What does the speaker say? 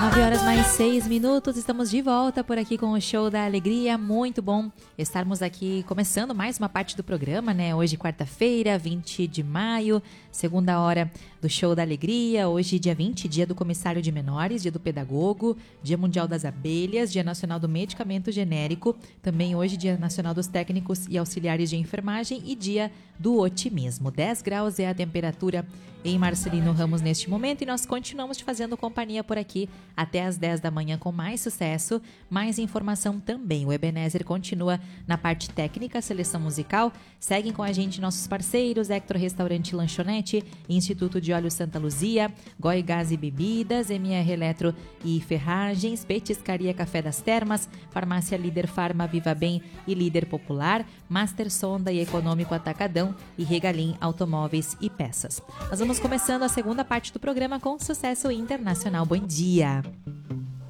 9h mais 6, estamos de volta por aqui com o Show da Alegria. Muito bom estarmos aqui começando mais uma parte do programa, né? Hoje, quarta-feira, 20 de maio, segunda hora do Show da Alegria. Hoje, dia 20, dia do Comissário de Menores, dia do Pedagogo, dia Mundial das Abelhas, dia Nacional do Medicamento Genérico. Também hoje, dia Nacional dos Técnicos e Auxiliares de Enfermagem e dia do Otimismo. 10 graus é a temperatura em Marcelino Ramos neste momento e nós continuamos te fazendo companhia por aqui até às 10 da manhã com mais sucesso, mais informação também. O Ebenezer continua na parte técnica, seleção musical. Seguem com a gente nossos parceiros, Hector Restaurante e Lanchonete, Instituto de Óleo Santa Luzia, Goi Gás e Bebidas, MR Eletro e Ferragens, Petiscaria Café das Termas, Farmácia Líder Farma Viva Bem e Líder Popular, Master Sonda e Econômico Atacadão e Regalim Automóveis e Peças. Nós vamos começando a segunda parte do programa com Sucesso Internacional. Bom dia!